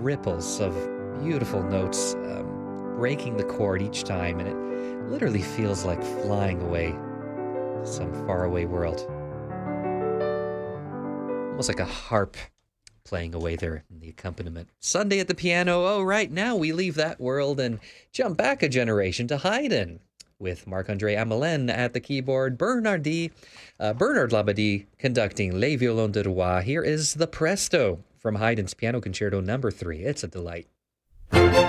ripples of beautiful notes breaking the chord each time, and it literally feels like flying away to some faraway world. Almost like a harp playing away there in the accompaniment. Sunday at the piano. Oh, right now we leave that world and jump back a generation to Haydn with Marc-André Amelin at the keyboard, Bernard Labadie conducting Les Violons de Roi. Here is the Presto from Haydn's Piano Concerto No. 3. It's a delight.